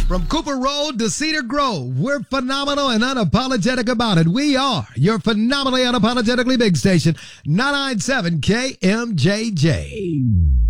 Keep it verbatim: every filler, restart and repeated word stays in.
From Cooper Road to Cedar Grove, we're phenomenal and unapologetic about it. We are your phenomenally unapologetically big station, nine nine seven K M J J.